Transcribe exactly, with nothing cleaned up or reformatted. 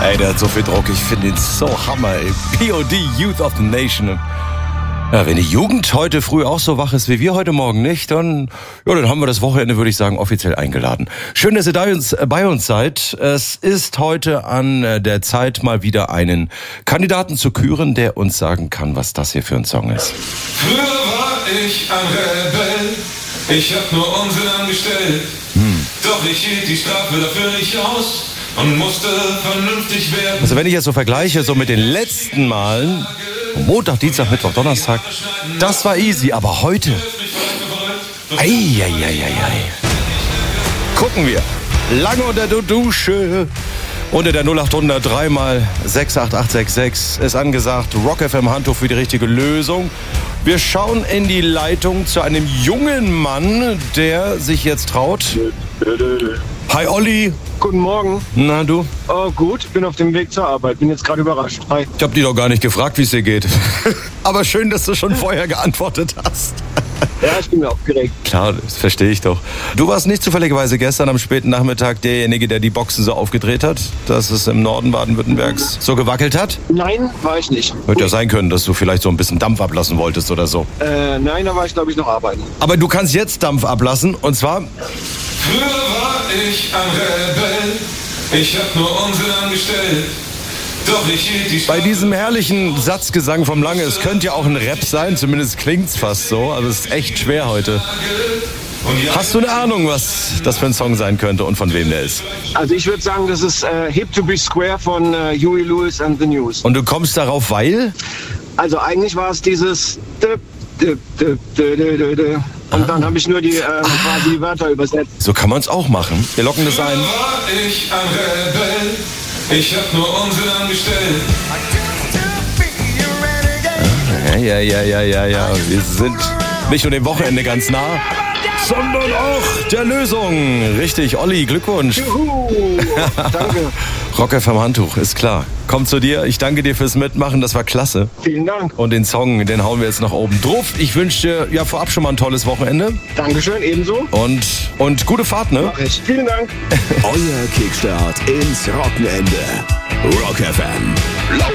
Ey, der hat so viel Druck, ich finde ihn so hammer, ey. P O D, Youth of the Nation. Ja, wenn die Jugend heute früh auch so wach ist wie wir heute Morgen nicht, dann, ja, dann haben wir das Wochenende, würde ich sagen, offiziell eingeladen. Schön, dass ihr da uns, äh, bei uns seid. Es ist heute an äh, der Zeit, mal wieder einen Kandidaten zu küren, der uns sagen kann, was das hier für ein Song ist. Früher war ich ein Rebell, ich hab nur Unsinn angestellt. Hm. Doch ich hielt die Strafe dafür nicht aus und musste vernünftig werden. Also wenn ich jetzt so vergleiche, so mit den letzten Malen, Montag, Dienstag, Mittwoch, Donnerstag, das war easy, aber heute, eieieiei, gucken wir, lange unter der Dusche, unter der null acht hundert drei mal sechs acht acht sechs sechs ist angesagt, Rock F M Handtuch für die richtige Lösung. Wir schauen in die Leitung zu einem jungen Mann, der sich jetzt traut. Hi Olli. Guten Morgen. Na du? Oh gut, bin auf dem Weg zur Arbeit, bin jetzt gerade überrascht. Hi. Ich hab die doch gar nicht gefragt, wie es dir geht. Aber schön, dass du schon vorher geantwortet hast. Ja, ich bin mir aufgeregt. Klar, das verstehe ich doch. Du warst nicht zufälligerweise gestern am späten Nachmittag derjenige, der die Boxen so aufgedreht hat, dass es im Norden Baden-Württembergs so gewackelt hat? Nein, war ich nicht. Hätte ja sein können, dass du vielleicht so ein bisschen Dampf ablassen wolltest oder so. Äh, nein, da war ich, glaube ich, noch arbeiten. Aber du kannst jetzt Dampf ablassen, und zwar... Früher war ich ein Rebell, ich hab nur Unsinn angestellt. Doch ich hielt die Bei diesem herrlichen Satzgesang vom Lange, es könnte ja auch ein Rap sein, zumindest klingt's fast so, aber es ist echt schwer heute. Hast du eine Ahnung, was das für ein Song sein könnte und von wem der ist? Also ich würde sagen, das ist äh, Hip to be Square von äh, Huey Lewis and the News. Und du kommst darauf, weil? Also eigentlich war es dieses... Dip, dip, dip, dip, dip, dip, dip. Und dann habe ich nur die, äh, quasi die Wörter übersetzt. So kann man es auch machen. Wir locken das ein. Früher war ich ein Rebell, ich hab nur Unsinn angestellt. Ja, ja, ja, ja, ja, ja. Wir sind nicht nur dem Wochenende ganz nah, sondern auch der Lösung. Richtig, Olli, Glückwunsch. Juhu, danke. Rock F M Handtuch, ist klar. Kommt zu dir. Ich danke dir fürs Mitmachen, das war klasse. Vielen Dank. Und den Song, den hauen wir jetzt noch oben drauf. Ich wünsche dir ja vorab schon mal ein tolles Wochenende. Dankeschön, ebenso. Und, und gute Fahrt, ne? Mach ich. Vielen Dank. Euer Kickstart ins Wochenende. Rock F M.